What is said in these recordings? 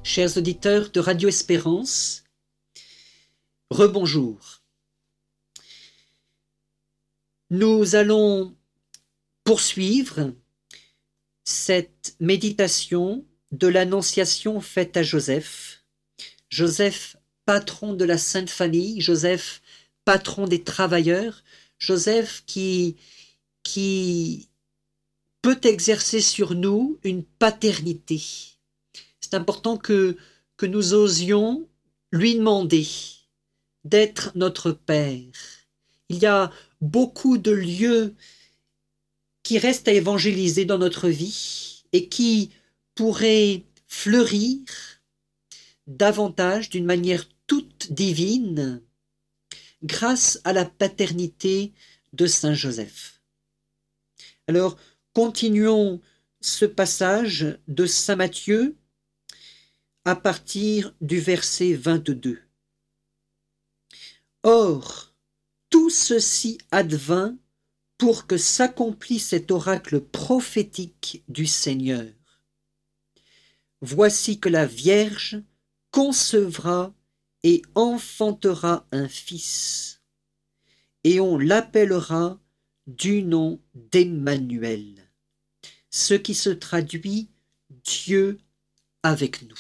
Chers auditeurs de Radio Espérance, rebonjour. Nous allons poursuivre cette méditation de l'Annonciation faite à Joseph. Joseph, patron de la Sainte Famille, Joseph, patron des travailleurs, Joseph qui peut exercer sur nous une paternité. C'est important que nous osions lui demander d'être notre Père. Il y a beaucoup de lieux qui restent à évangéliser dans notre vie et qui pourraient fleurir davantage d'une manière toute divine grâce à la paternité de Saint Joseph. Alors, continuons ce passage de Saint Matthieu à partir du verset 22. Or, tout ceci advint pour que s'accomplisse cet oracle prophétique du Seigneur. Voici que la Vierge concevra et enfantera un fils, et on l'appellera du nom d'Emmanuel, ce qui se traduit Dieu avec nous.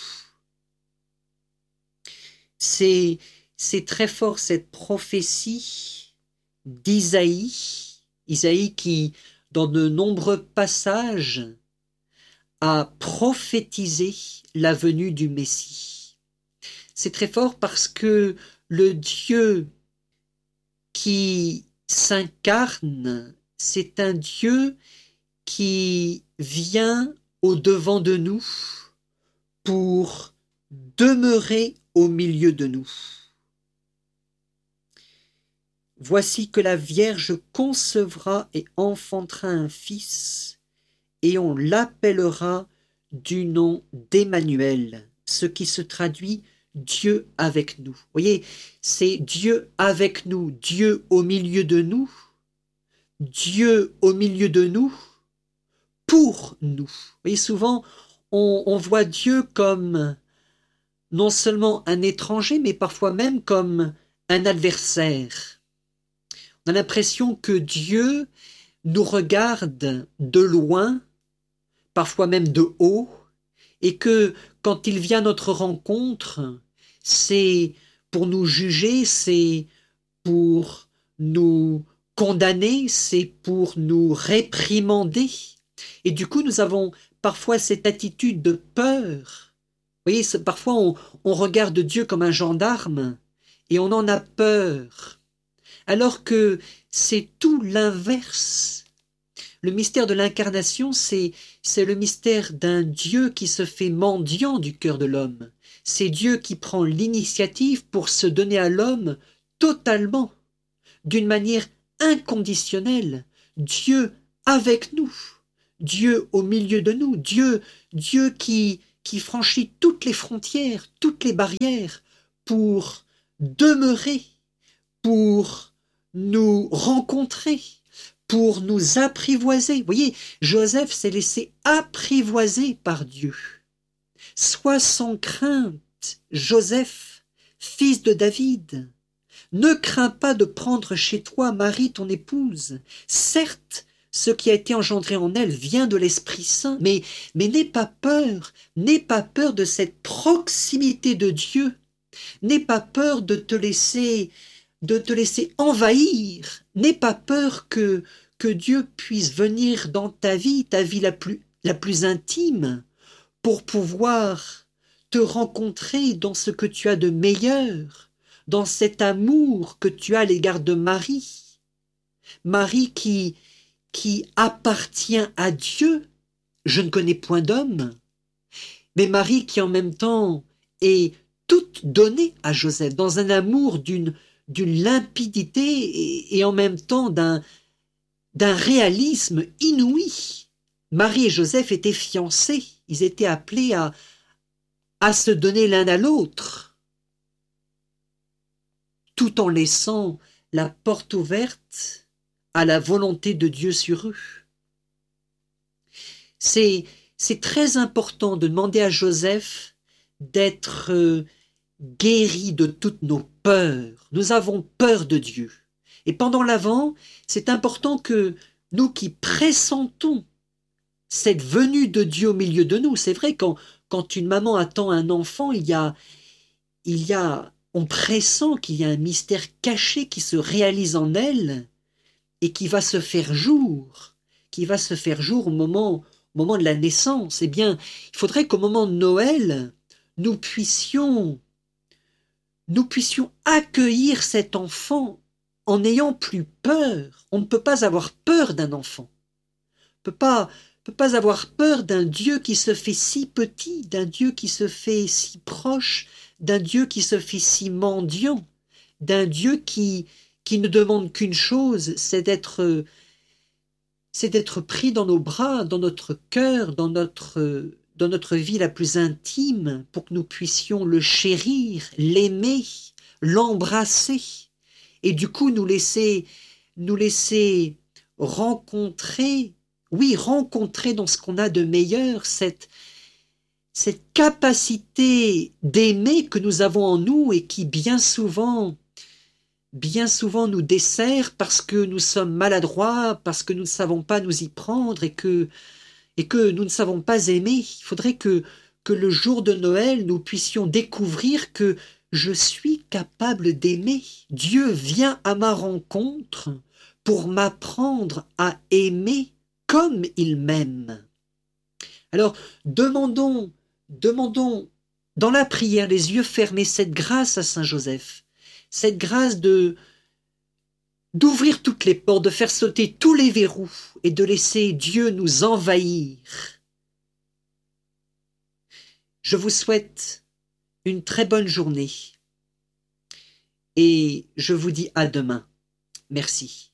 C'est très fort cette prophétie d'Isaïe, Isaïe qui, dans de nombreux passages, a prophétisé la venue du Messie. C'est très fort parce que le Dieu qui s'incarne, c'est un Dieu qui vient au-devant de nous pour demeurer au milieu de nous. Voici que la Vierge concevra et enfantera un fils, et on l'appellera du nom d'Emmanuel, ce qui se traduit Dieu avec nous. Vous voyez, c'est Dieu avec nous, Dieu au milieu de nous, Dieu au milieu de nous, pour nous. Vous voyez, souvent, on voit Dieu comme non seulement un étranger, mais parfois même comme un adversaire. On a l'impression que Dieu nous regarde de loin, parfois même de haut, et que quand il vient à notre rencontre, c'est pour nous juger, c'est pour nous condamner, c'est pour nous réprimander. Et du coup, nous avons parfois cette attitude de peur. Vous voyez, parfois on regarde Dieu comme un gendarme et on en a peur. Alors que c'est tout l'inverse. Le mystère de l'incarnation, c'est le mystère d'un Dieu qui se fait mendiant du cœur de l'homme. C'est Dieu qui prend l'initiative pour se donner à l'homme totalement, d'une manière inconditionnelle. Dieu avec nous, Dieu au milieu de nous, Dieu qui franchit toutes les frontières, toutes les barrières pour demeurer, pour nous rencontrer, pour nous apprivoiser. Vous voyez, Joseph s'est laissé apprivoiser par Dieu. Sois sans crainte, Joseph, fils de David. Ne crains pas de prendre chez toi Marie, ton épouse. Certes, ce qui a été engendré en elle vient de l'Esprit Saint, mais n'aie pas peur de cette proximité de Dieu. N'aie pas peur de te laisser envahir. N'aie pas peur que Dieu puisse venir dans ta vie la plus intime, pour pouvoir te rencontrer dans ce que tu as de meilleur, dans cet amour que tu as à l'égard de Marie. Marie qui appartient à Dieu. Je ne connais point d'homme, mais Marie qui en même temps est toute donnée à Joseph, dans un amour d'une limpidité et en même temps d'un réalisme inouï. Marie et Joseph étaient fiancés, ils étaient appelés à se donner l'un à l'autre, tout en laissant la porte ouverte à la volonté de Dieu sur eux. C'est très important de demander à Joseph d'être guéris de toutes nos peurs. Nous avons peur de Dieu. Et pendant l'Avent, c'est important que nous qui pressentons cette venue de Dieu au milieu de nous, c'est vrai, quand une maman attend un enfant, on pressent qu'il y a un mystère caché qui se réalise en elle et qui va se faire jour, au moment de la naissance. Eh bien, il faudrait qu'au moment de Noël, nous puissions accueillir cet enfant en n'ayant plus peur. On ne peut pas avoir peur d'un enfant. On ne peut pas avoir peur d'un Dieu qui se fait si petit, d'un Dieu qui se fait si proche, d'un Dieu qui se fait si mendiant, d'un Dieu qui ne demande qu'une chose, c'est d'être pris dans nos bras, dans notre cœur, dans notre vie la plus intime, pour que nous puissions le chérir, l'aimer, l'embrasser, et du coup nous laisser rencontrer dans ce qu'on a de meilleur, cette capacité d'aimer que nous avons en nous et qui bien souvent nous dessert parce que nous sommes maladroits, parce que nous ne savons pas nous y prendre et que nous ne savons pas aimer. Il faudrait que le jour de Noël, nous puissions découvrir que je suis capable d'aimer. Dieu vient à ma rencontre pour m'apprendre à aimer comme il m'aime. Alors, demandons dans la prière, les yeux fermés, cette grâce à Saint Joseph, cette grâce d'ouvrir toutes les portes, de faire sauter tous les verrous et de laisser Dieu nous envahir. Je vous souhaite une très bonne journée et je vous dis à demain. Merci.